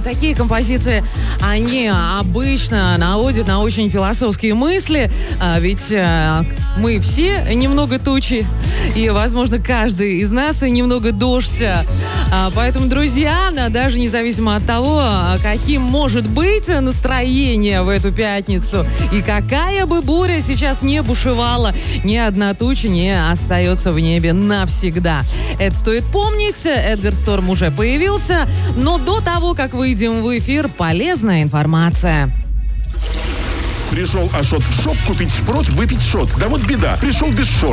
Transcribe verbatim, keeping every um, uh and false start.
А, такие композиции, они обычно наводят на очень философские мысли, а, ведь а, мы все немного тучи, и, возможно, каждый из нас немного дождь. А, поэтому, друзья, даже независимо от того, каким может быть настроение в эту пятницу, и какая бы буря сейчас не бушевала, ни одна туча не остается в небе навсегда. Это стоит помнить. Эдгар Сторм уже появился, но до того, как выйдем в эфир, полезная информация. Пришел Ашот в шоп купить шпрот, выпить шот. Да вот беда, пришел без шорт.